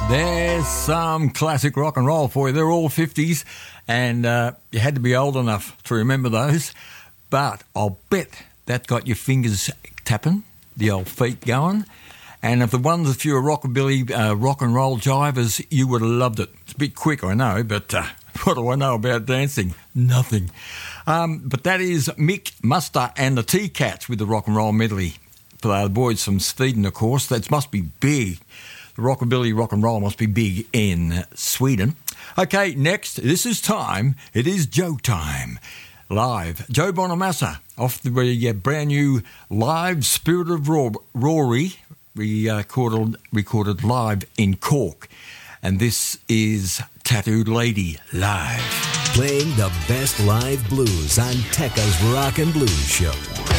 There's some classic rock and roll for you. They're all 50s, and you had to be old enough to remember those. But I'll bet that got your fingers tapping, the old feet going. And if if you were rockabilly, rock and roll jivers, you would have loved it. It's a bit quick, I know, but what do I know about dancing? Nothing. But that is Mick Muster and the T-Cats with the rock and roll medley. For the boys from Sweden, of course. That must be big. The rockabilly rock and roll must be big in Sweden. Okay, next, this is time. It is Joe time. Live. Joe Bonamassa off the brand new live Spirit of Rory recorded live in Cork. And this is Tattooed Lady live. Playing the best live blues on Tekka's Rock and Blues Show.